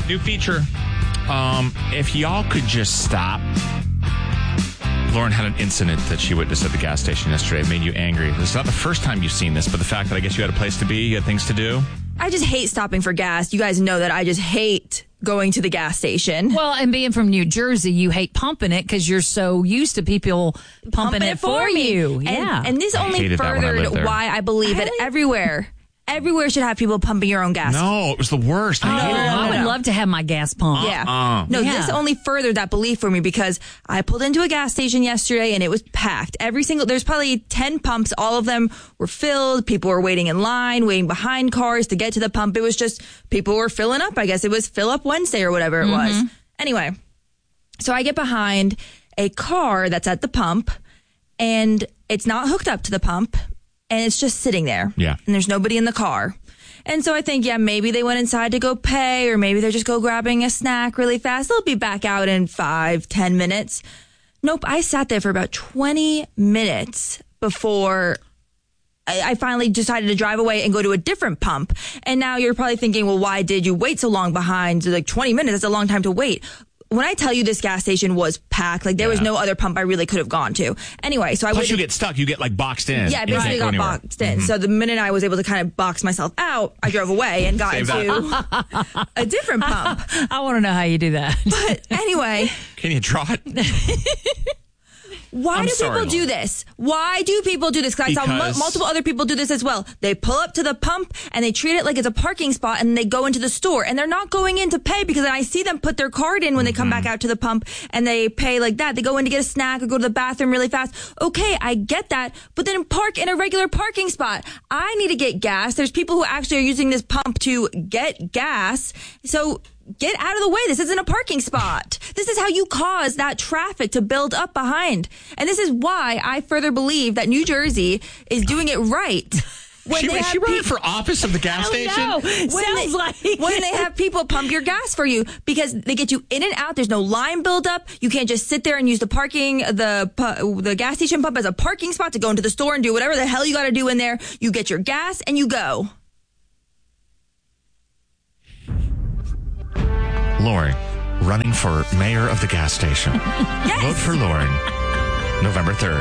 New feature. If y'all could just stop. Lauren had an incident that she witnessed at the gas station yesterday. It made you angry. It's not the first time you've seen this, but the fact that I guess you had a place to be, you had things to do. I just hate stopping for gas. You guys know that I just hate going to the gas station. Well, and being from New Jersey, you hate pumping it because you're so used to people pumping it for you. Yeah. And this only furthered why I believe that everywhere should have people pumping your own gas. No, it was the worst. I would love to have my gas pump. Yeah. This only furthered that belief for me because I pulled into a gas station yesterday and it was packed. There's probably 10 pumps. All of them were filled. People were waiting in line, waiting behind cars to get to the pump. It was just people were filling up. I guess it was Fill Up Wednesday or whatever it was. Anyway, so I get behind a car that's at the pump and it's not hooked up to the pump. And it's just sitting there. Yeah. And there's nobody in the car. And so I think, maybe they went inside to go pay, or maybe they're just go grabbing a snack really fast. They'll be back out in 5-10 minutes. Nope. I sat there for about 20 minutes before I finally decided to drive away and go to a different pump. And now you're probably thinking, well, why did you wait so long behind? Like 20 minutes, that's a long time to wait. When I tell you this gas station was packed, there was no other pump I really could have gone to. Anyway, so Plus you get stuck. You get boxed in. Yeah, I basically got boxed in. So the minute I was able to kind of box myself out, I drove away and got into a different pump. I want to know how you do that. But anyway. Can you draw it? Why do people do this? Why do people do this? Because I saw multiple other people do this as well. They pull up to the pump and they treat it like it's a parking spot and they go into the store. And they're not going in to pay because I see them put their card in when they come back out to the pump and they pay like that. They go in to get a snack or go to the bathroom really fast. Okay, I get that. But then park in a regular parking spot. I need to get gas. There's people who actually are using this pump to get gas. So get out of the way. This isn't a parking spot. This is how you cause that traffic to build up behind. And this is why I further believe that New Jersey is doing it right. She running for office of the gas station? When they have people pump your gas for you because they get you in and out. There's no line buildup. You can't just sit there and use the gas station pump as a parking spot to go into the store and do whatever the hell you got to do in there. You get your gas and you go. Lauren, running for mayor of the gas station. Yes. Vote for Lauren, November 3rd.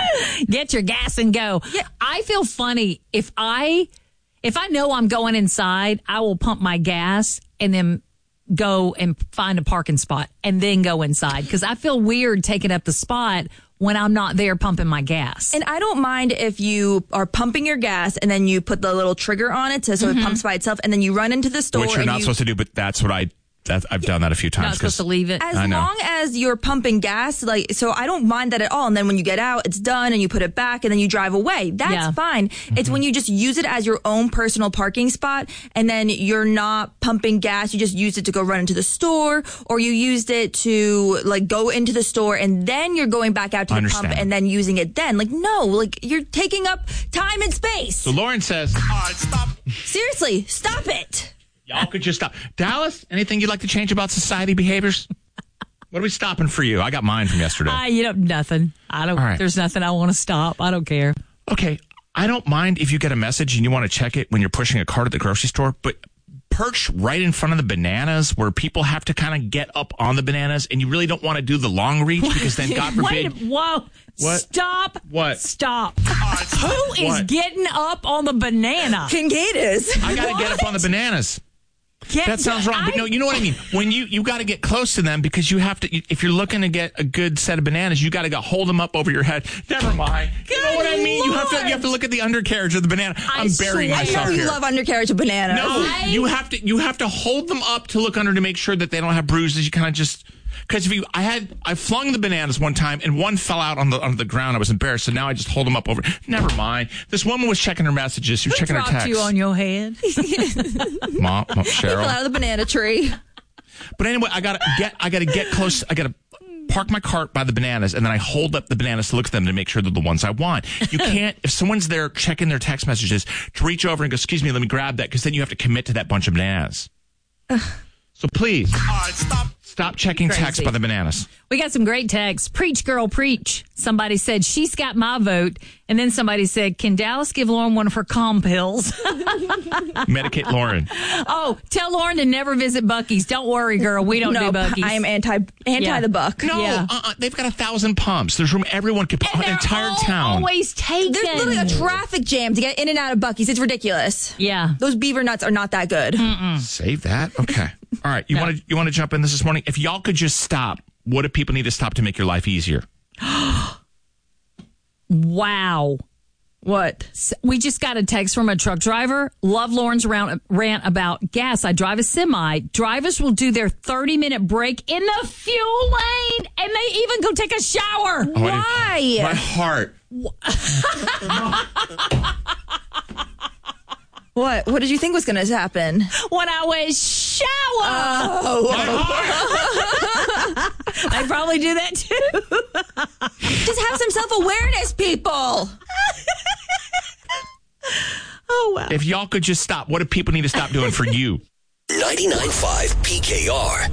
Get your gas and go. Yeah. I feel funny. If I know I'm going inside, I will pump my gas and then go and find a parking spot and then go inside because I feel weird taking up the spot when I'm not there pumping my gas. And I don't mind if you are pumping your gas and then you put the little trigger on it so it pumps by itself and then you run into the store. Which you're not supposed to do, but that's what I've done that a few times. Not supposed to leave it. As long as you're pumping gas, so I don't mind that at all. And then when you get out, it's done and you put it back and then you drive away. That's fine. It's when you just use it as your own personal parking spot and then you're not pumping gas. You just used it to go run into the store or you used it to go into the store and then you're going back out to the pump and then using it then. You're taking up time and space. So Lauren says, all right, stop. Seriously, stop it. Y'all could just stop. Dallas, anything you'd like to change about society behaviors? What are we stopping for you? I got mine from yesterday. Nothing. There's nothing I want to stop. I don't care. Okay. I don't mind if you get a message and you want to check it when you're pushing a cart at the grocery store, but perch right in front of the bananas where people have to kind of get up on the bananas and you really don't want to do the long reach because then God forbid. Whoa. What? Stop. What? Stop. Who is getting up on the banana? Kincaid is. I got to get up on the bananas. That sounds wrong, but no, you know what I mean. When you got to get close to them because you have to. If you're looking to get a good set of bananas, you got to hold them up over your head. Never mind. You know what I mean. You have to look at the undercarriage of the banana. I'm burying myself here. You love undercarriage of bananas. No, you have to hold them up to look under to make sure that they don't have bruises. You kind of just. Because I flung the bananas one time and one fell out on the ground. I was embarrassed, so now I just hold them up over. Never mind. This woman was checking her messages. She was checking her texts. You on your head, Mom, Cheryl. He fell out of the banana tree. But anyway, I gotta get close. I gotta park my cart by the bananas, and then I hold up the bananas to look at them to make sure they're the ones I want. You can't, if someone's there checking their text messages, to reach over and go, "Excuse me, let me grab that," because then you have to commit to that bunch of bananas. So please, all right, Stop checking text by the bananas. We got some great texts. Preach, girl, preach. Somebody said, she's got my vote. And then somebody said, can Dallas give Lauren one of her calm pills? Medicate Lauren. Oh, tell Lauren to never visit Buc-ee's. Don't worry, girl. We don't do Buc-ee's. I am anti the buck. No, they've got 1,000 pumps. There's room. Everyone could put an entire town. Always taken. There's literally a traffic jam to get in and out of Buc-ee's. It's ridiculous. Yeah. Those beaver nuts are not that good. Save that? Okay. All right. You want to jump in this morning? If y'all could just stop, what do people need to stop to make your life easier? Wow. What? We just got a text from a truck driver. Love Lauren's rant about gas. I drive a semi. Drivers will do their 30-minute break in the fuel lane, and they even go take a shower. Why? My heart. What? What did you think was going to happen? When I was shower. I probably do that too. Just have some self-awareness, people. Oh, wow. If y'all could just stop, what do people need to stop doing for you? 99.5 PKR.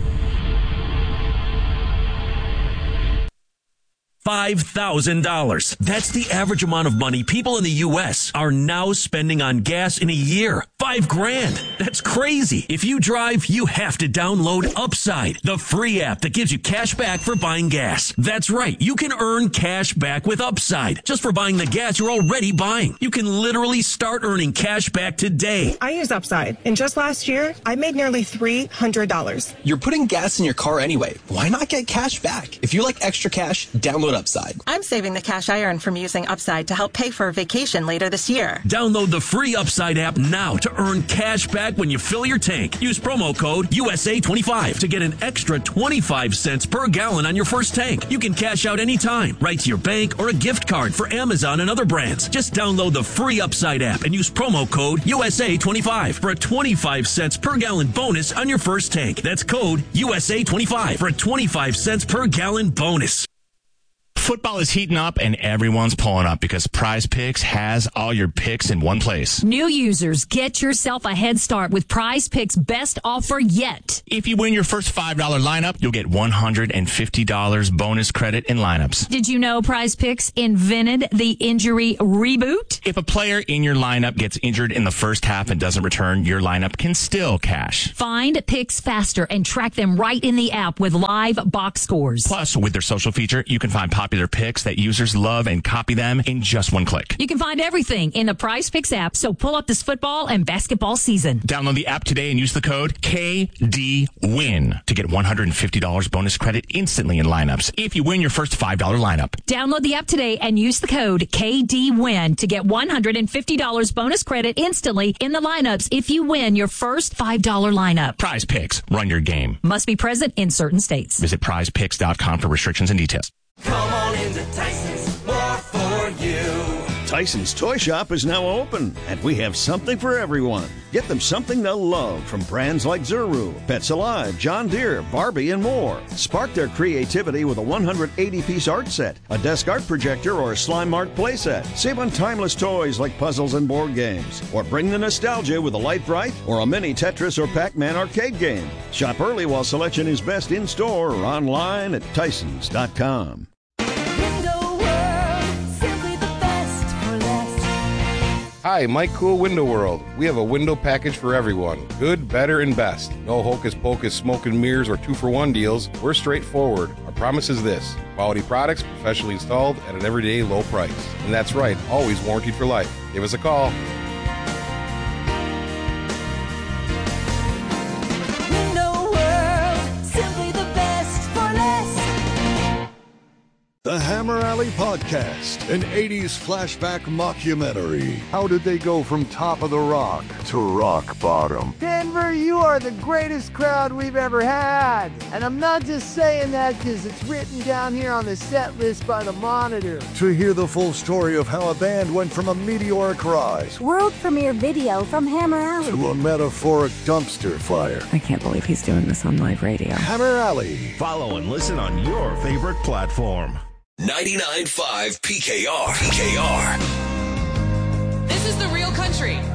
$5,000. That's the average amount of money people in the U.S. are now spending on gas in a year. $5,000. That's crazy. If you drive, you have to download Upside, the free app that gives you cash back for buying gas. That's right. You can earn cash back with Upside just for buying the gas you're already buying. You can literally start earning cash back today. I use Upside, and just last year, I made nearly $300. You're putting gas in your car anyway. Why not get cash back? If you like extra cash, download Upside. I'm saving the cash I earn from using Upside to help pay for a vacation later this year. Download the free Upside app now to earn cash back when you fill your tank. Use promo code USA25 to get an extra 25 cents per gallon on your first tank. You can cash out anytime, right to your bank or a gift card for Amazon and other brands. Just download the free Upside app and use promo code USA25 for a 25 cents per gallon bonus on your first tank. That's code USA25 for a 25 cents per gallon bonus. Football is heating up and everyone's pulling up because Prize Picks has all your picks in one place. New users, get yourself a head start with Prize Picks' best offer yet. If you win your first $5 lineup, you'll get $150 bonus credit in lineups. Did you know Prize Picks invented the injury reboot? If a player in your lineup gets injured in the first half and doesn't return, your lineup can still cash. Find picks faster and track them right in the app with live box scores. Plus, with their social feature, you can find popular picks that users love and copy them in just one click. You can find everything in the Prize Picks app, so pull up this football and basketball season. Download the app today and use the code KDWIN to get $150 bonus credit instantly in lineups if you win your first $5 lineup. Download the app today and use the code KDWIN to get $150 bonus credit instantly in the lineups if you win your first $5 lineup. Prize Picks. Run your game. Must be present in certain states. Visit prizepicks.com for restrictions and details. Come on into Tyson's, more for you. Tyson's Toy Shop is now open, and we have something for everyone. Get them something they'll love from brands like Zuru, Pets Alive, John Deere, Barbie, and more. Spark their creativity with a 180-piece art set, a desk art projector, or a slime art playset. Save on timeless toys like puzzles and board games. Or bring the nostalgia with a Light Bright or a mini Tetris or Pac-Man arcade game. Shop early while selection is best in-store or online at Tysons.com. Hi, Mike Cool Window World. We have a window package for everyone. Good, better, and best. No hocus pocus, smoke and mirrors, or 2-for-1 deals. We're straightforward. Our promise is this: quality products, professionally installed at an everyday low price. And that's right, always warranted for life. Give us a call. Window World, simply the best for less. The Hammer Alley Podcast, an 80s flashback mockumentary. How did they go from top of the rock to rock bottom? Denver, you are the greatest crowd we've ever had. And I'm not just saying that because it's written down here on the set list by the Monitor. To hear the full story of how a band went from a meteoric rise, world premiere video from Hammer Alley, to a metaphoric dumpster fire. I can't believe he's doing this on live radio. Hammer Alley. Follow and listen on your favorite platform. 99.5 PKR. This is the real country.